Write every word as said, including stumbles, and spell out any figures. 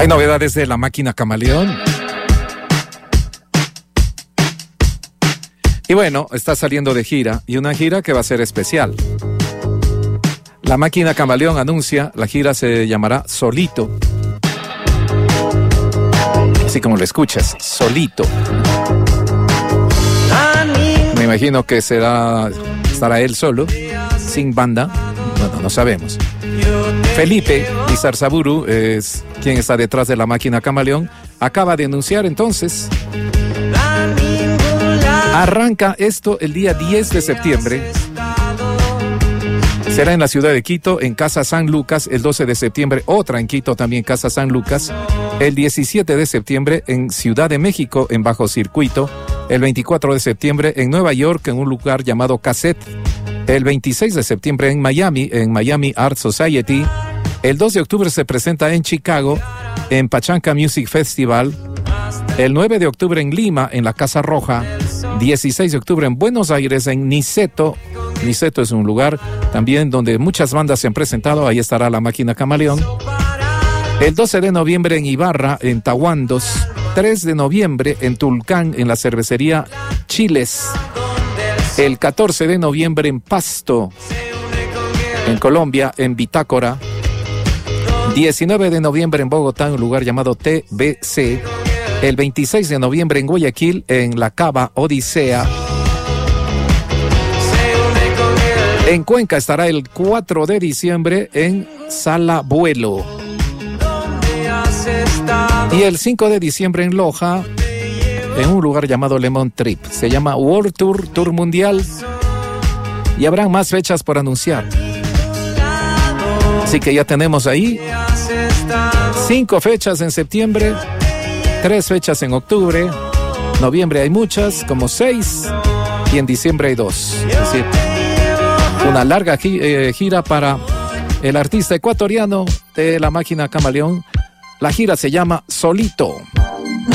Hay novedades de La Máquina Camaleón. Y bueno, está saliendo de gira, y una gira que va a ser especial. La Máquina Camaleón anuncia, la gira se llamará Solito. Así como lo escuchas, Solito. Me imagino que será, estará él solo, sin banda. Bueno, no sabemos. Felipe Izarzaburu es quien está detrás de La Máquina Camaleón. Acaba de anunciar entonces. Arranca esto el día diez de septiembre. Será en la ciudad de Quito, en Casa San Lucas, el doce de septiembre. Otra en Quito también, Casa San Lucas. El diecisiete de septiembre en Ciudad de México, en Bajo Circuito. El veinticuatro de septiembre en Nueva York, en un lugar llamado Cassette. El veintiséis de septiembre en Miami, en Miami Art Society. El dos de octubre se presenta en Chicago, en Pachanca Music Festival. El nueve de octubre en Lima, en la Casa Roja. dieciséis de octubre en Buenos Aires, en Niceto. Niceto es un lugar también donde muchas bandas se han presentado. Ahí estará La Máquina Camaleón. El doce de noviembre en Ibarra, en Tahuandos. tres de noviembre en Tulcán, en la cervecería Chiles. El catorce de noviembre en Pasto, en Colombia, en Bitácora. diecinueve de noviembre en Bogotá, en un lugar llamado T B C. El veintiséis de noviembre en Guayaquil, en La Cava Odisea. En Cuenca estará el cuatro de diciembre en Sala Vuelo. Y el cinco de diciembre en Loja, en un lugar llamado Lemon Trip. Se llama World Tour, Tour Mundial. Y habrán más fechas por anunciar. Así que ya tenemos ahí cinco fechas en septiembre, tres fechas en octubre, noviembre hay muchas, como seis, y en diciembre hay dos. Es decir, una larga gira para el artista ecuatoriano de La Máquina Camaleón. La gira se llama Solito.